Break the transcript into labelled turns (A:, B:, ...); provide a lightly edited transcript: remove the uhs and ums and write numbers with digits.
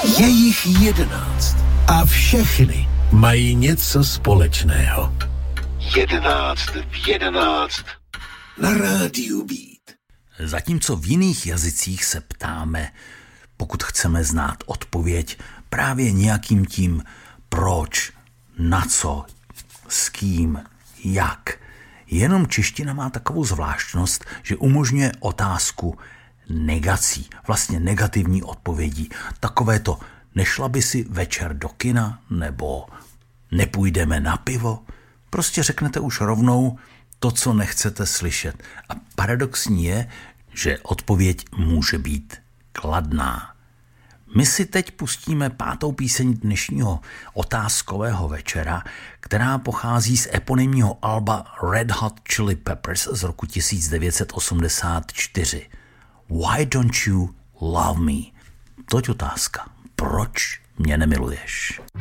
A: Je jich 11 a všechny mají něco společného. 11 v 11 na rádiu Beat.
B: Zatímco v jiných jazycích se ptáme, pokud chceme znát odpověď, právě nějakým tím proč, na co, s kým, jak. Jenom čeština má takovou zvláštnost, že umožňuje otázku negací, vlastně negativní odpovědí. Takové to, nešla by si večer do kina, nebo nepůjdeme na pivo? Prostě řeknete už rovnou to, co nechcete slyšet. A paradoxní je, že odpověď může být kladná. My si teď pustíme 5. píseň dnešního otázkového večera, která pochází z eponymního alba Red Hot Chili Peppers z roku 1984. Why don't you love me? Toť otázka. Proč mě nemiluješ?